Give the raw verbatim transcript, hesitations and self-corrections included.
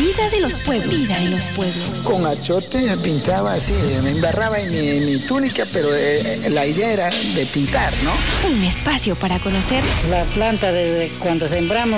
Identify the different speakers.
Speaker 1: Vida de los pueblos. Vida de los pueblos.
Speaker 2: Con achote pintaba así, me embarraba en mi, en mi túnica, pero eh, la idea era de pintar, ¿no?
Speaker 1: Un espacio para conocer
Speaker 3: la planta desde cuando sembramos